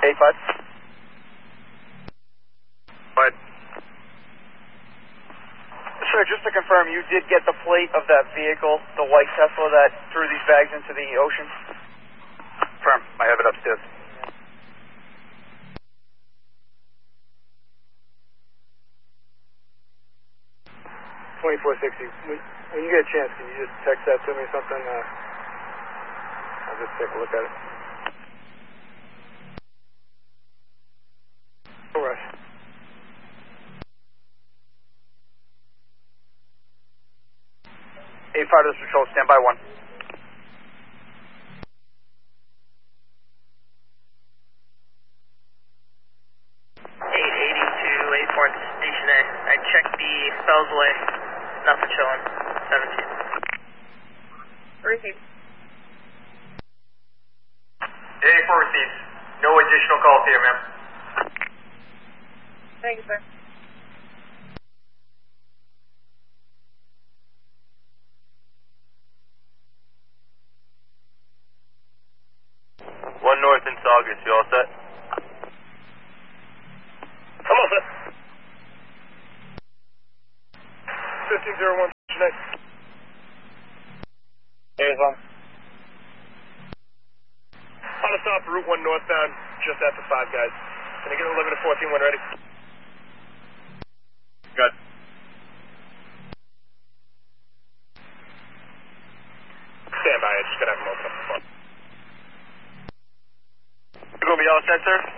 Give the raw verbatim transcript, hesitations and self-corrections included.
eight five. What? Sir, just to confirm, you did get the plate of that vehicle, the white Tesla that threw these bags into the ocean? Firm. I have it upstairs. twenty-four sixty. When, when you get a chance, can you just text that to me or something? Uh, I'll just take a look at it. No rush. eight five, this is Patrol, stand by one. eight eighty to Airport Station A. I checked the Fellsway. Nothing showing. seventeen. Receive. A for receipts. No additional calls here, ma'am. Thank you, sir. One north in Saugus, you all set? Come on, sir. fifteen oh one, next. Here's one. On the stop, Route one northbound, just after five, guys. Can I get eleven to fourteen when ready? Good. Stand by, I just gotta have him open up the front. You gonna be all set, sir?